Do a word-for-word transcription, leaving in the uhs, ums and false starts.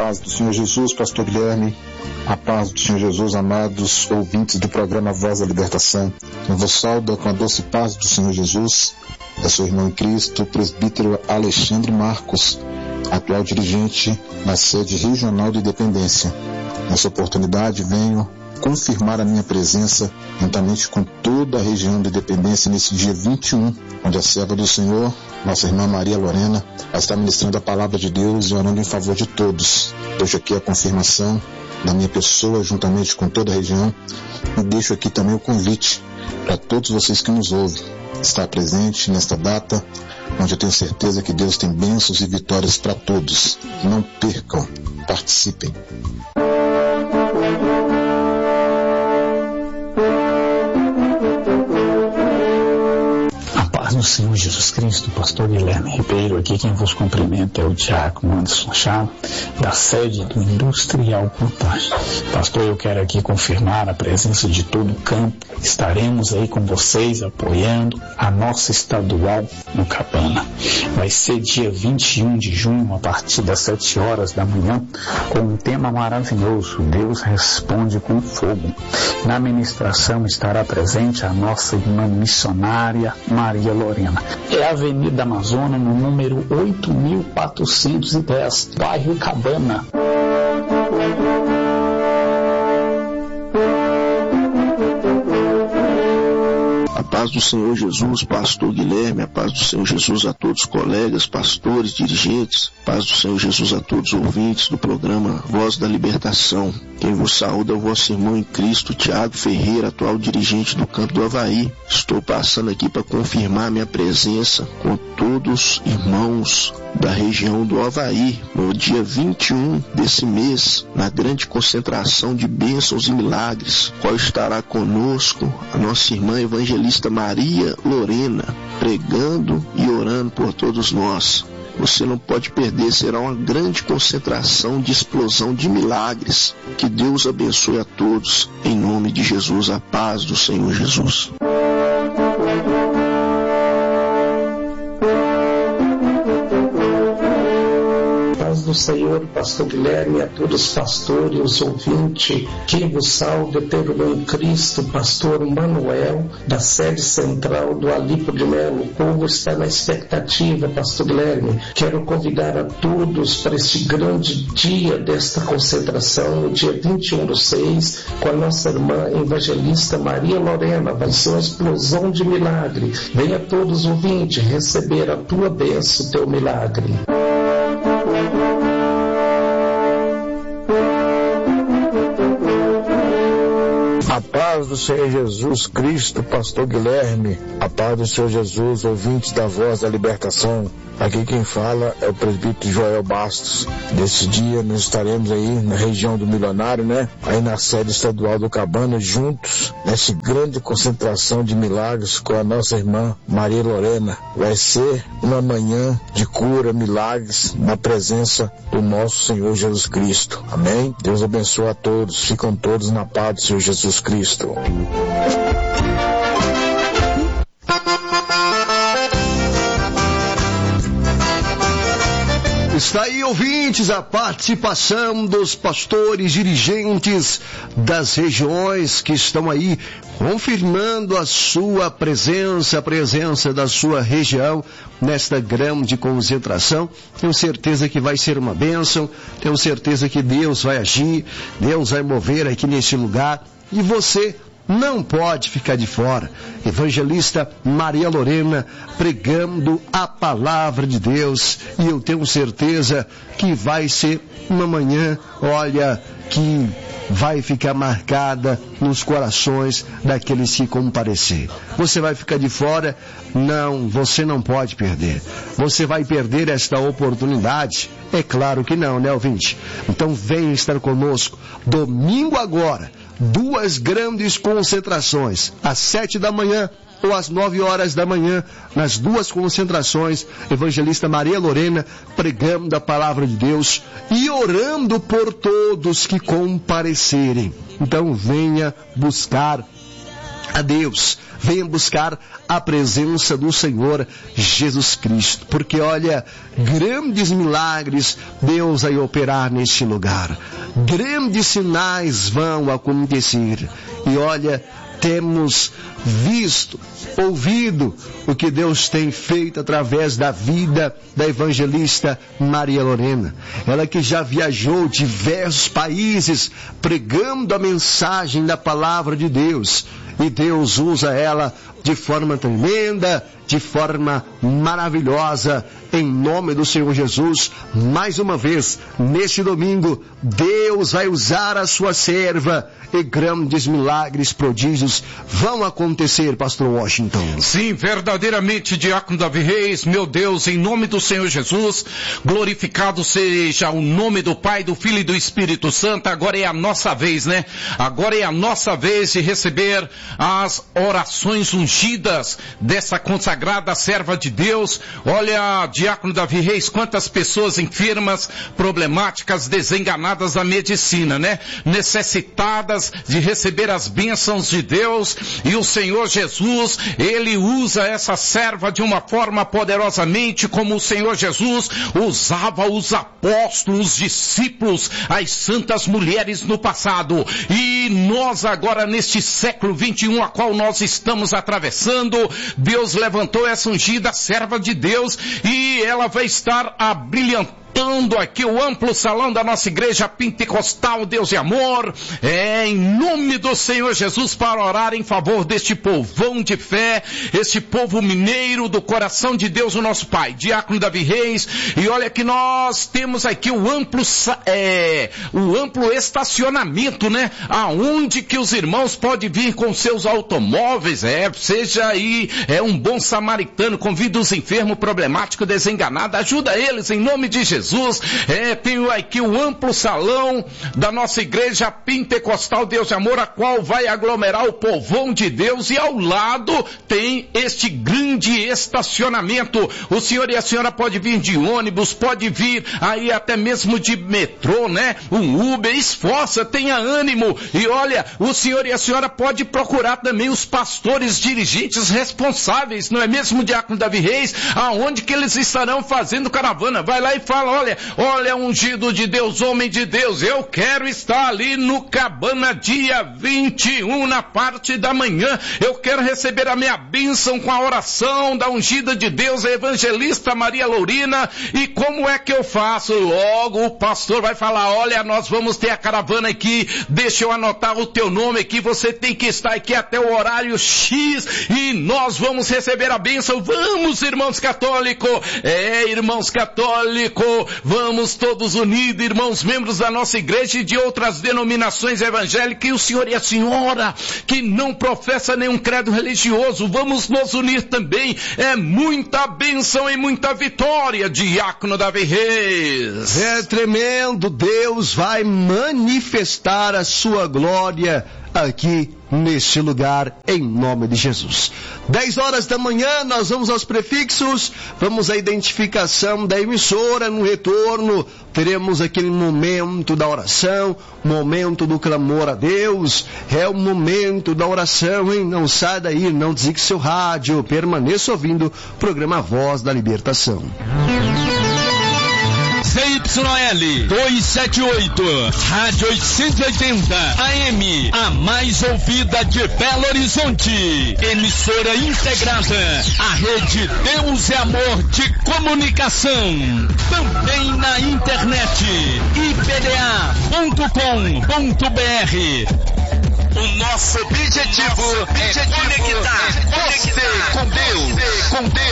paz do Senhor Jesus, pastor Guilherme. A paz do Senhor Jesus, amados ouvintes do programa Voz da Libertação. Eu vos saúdo com a doce paz do Senhor Jesus. É seu irmão em Cristo, o presbítero Alexandre Marcos, atual dirigente na sede regional de Independência. Nessa oportunidade venho confirmar a minha presença juntamente com toda a região de Independência nesse dia vinte e um, onde a serva do Senhor, nossa irmã Maria Lorena, vai estar ministrando a palavra de Deus e orando em favor de todos. Deixo aqui a confirmação da minha pessoa juntamente com toda a região e deixo aqui também o convite para todos vocês que nos ouvem estar presente nesta data, onde eu tenho certeza que Deus tem bênçãos e vitórias para todos. Não percam, participem. No Senhor Jesus Cristo, pastor Guilherme Ribeiro, aqui quem vos cumprimenta é o Diácono Anderson Chá, da sede do Industrial Plantagem. Pastor, eu quero aqui confirmar a presença de todo o campo. Estaremos aí com vocês apoiando a nossa estadual no Cabana. Vai ser dia vinte e um de junho, a partir das sete horas da manhã, com um tema maravilhoso: Deus responde com fogo. Na ministração estará presente a nossa irmã missionária Maria Lorena. É a Avenida Amazônia, no número oito mil quatrocentos e dez, bairro Cabana. A paz do Senhor Jesus, pastor Guilherme, a paz do Senhor Jesus a todos os colegas, pastores, dirigentes, a paz do Senhor Jesus a todos os ouvintes do programa Voz da Libertação. Quem vos saúda é o vosso irmão em Cristo, Tiago Ferreira, atual dirigente do Campo do Avaí. Estou passando aqui para confirmar minha presença com todos os irmãos da região do Avaí, no dia vinte e um desse mês, na grande concentração de bênçãos e milagres, qual estará conosco a nossa irmã evangelista Maria Lorena, pregando e orando por todos nós. Você não pode perder, será uma grande concentração de explosão de milagres. Que Deus abençoe a todos, em nome de Jesus, a paz do Senhor Jesus. Do Senhor, pastor Guilherme, a todos os pastores, os ouvintes, quem vos salve, pelo nome de Cristo, pastor Manuel, da sede central do Alipo de Melo. O povo está na expectativa, pastor Guilherme. Quero convidar a todos para este grande dia desta concentração, no dia vinte e um do seis, com a nossa irmã evangelista Maria Lorena. Vai ser uma explosão de milagre. Venha todos os ouvintes receber a tua bênção, o teu milagre. A paz do Senhor Jesus Cristo, pastor Guilherme, a paz do Senhor Jesus, ouvintes da Voz da Libertação. Aqui quem fala é o presbítero Joel Bastos. Nesse dia nós estaremos aí na região do Milionário, né? Aí na sede estadual do Cabana, juntos, nessa grande concentração de milagres com a nossa irmã Maria Lorena. Vai ser uma manhã de cura, milagres, na presença do nosso Senhor Jesus Cristo. Amém? Deus abençoe a todos. Ficam todos na paz do Senhor Jesus Cristo. Está aí, ouvintes, a participação dos pastores dirigentes das regiões que estão aí confirmando a sua presença, a presença da sua região nesta grande concentração. Tenho certeza que vai ser uma bênção, tenho certeza que Deus vai agir, Deus vai mover aqui nesse lugar e você não pode ficar de fora. Evangelista Maria Lorena pregando a palavra de Deus, e eu tenho certeza que vai ser uma manhã, olha, que vai ficar marcada nos corações daqueles que comparecer. Você vai ficar de fora? Não, você não pode perder. Você vai perder esta oportunidade? É claro que não, né, ouvinte? Então venha estar conosco domingo agora, duas grandes concentrações, às sete da manhã ou às nove horas da manhã, nas duas concentrações, evangelista Maria Lorena pregando a palavra de Deus e orando por todos que comparecerem. Então venha buscar a Deus, venha buscar a presença do Senhor Jesus Cristo, porque olha, grandes milagres Deus vai operar neste lugar, grandes sinais vão acontecer, e olha, temos visto, ouvido o que Deus tem feito através da vida da evangelista Maria Lorena. Ela que já viajou diversos países pregando a mensagem da palavra de Deus. E Deus usa ela de forma tremenda, de forma maravilhosa, em nome do Senhor Jesus. Mais uma vez, neste domingo, Deus vai usar a sua serva e grandes milagres, prodígios vão acontecer, pastor Washington. Sim, verdadeiramente, diácono Davi Reis, meu Deus, em nome do Senhor Jesus, glorificado seja o nome do Pai, do Filho e do Espírito Santo. Agora é a nossa vez, né? Agora é a nossa vez de receber as orações ungidas dessa consagrada serva de Deus. Olha, diácono Davi Reis, quantas pessoas enfermas, problemáticas, desenganadas da medicina, né? Necessitadas de receber as bênçãos de Deus, e o Senhor Jesus, Ele usa essa serva de uma forma poderosamente, como o Senhor Jesus usava os apóstolos, os discípulos, as santas mulheres no passado. E nós agora, neste século vinte e um, a qual nós estamos atravessando, Deus levantou essa ungida serva de Deus, e ela vai estar abrilhantando aqui o amplo salão da nossa igreja pentecostal Deus e Amor, é em nome do Senhor Jesus, para orar em favor deste povão de fé, este povo mineiro do coração de Deus, o nosso Pai, diácono Davi Reis. E olha que nós temos aqui o amplo, é, o amplo estacionamento, né? Aonde que os irmãos podem vir com seus automóveis, é, seja aí, é um bom samaritano, convida os enfermos, problemáticos, desenganados, ajuda eles em nome de Jesus. Jesus, é, tem aqui o amplo salão da nossa igreja pentecostal Deus e Amor, a qual vai aglomerar o povão de Deus, e ao lado tem este grande estacionamento. O senhor e a senhora pode vir de ônibus, pode vir aí até mesmo de metrô, né? Um Uber, esforça, tenha ânimo, e olha, o senhor e a senhora pode procurar também os pastores dirigentes responsáveis, não é mesmo, diácono Davi Reis, aonde que eles estarão fazendo caravana. Vai lá e fala, olha, olha, ungido de Deus, homem de Deus, eu quero estar ali no Cabana dia vinte e um, na parte da manhã, eu quero receber a minha bênção com a oração da ungida de Deus, a evangelista Maria Lorena. E como é que eu faço? Logo o pastor vai falar, olha, nós vamos ter a caravana aqui, deixa eu anotar o teu nome aqui, você tem que estar aqui até o horário X, e nós vamos receber a bênção. Vamos, irmãos católicos, é, irmãos católicos, vamos todos unidos, irmãos membros da nossa igreja e de outras denominações evangélicas, e o senhor e a senhora que não professa nenhum credo religioso, vamos nos unir também. É muita bênção e muita vitória, diácono Davi Reis. É tremendo, Deus vai manifestar a sua glória aqui neste lugar, em nome de Jesus. dez horas da manhã, nós vamos aos prefixos, vamos à identificação da emissora. No retorno, teremos aquele momento da oração, momento do clamor a Deus, é o momento da oração, hein? Não sai daí, não desligue seu rádio, permaneça ouvindo o programa Voz da Libertação. Z Y L duzentos e setenta e oito, Rádio oitocentos e oitenta A M, a mais ouvida de Belo Horizonte, emissora integrada à rede Deus e Amor de comunicação, também na internet, i p d a ponto com ponto b r. O nosso objetivo, nosso objetivo é conectar, é conectar você com Deus, com Deus.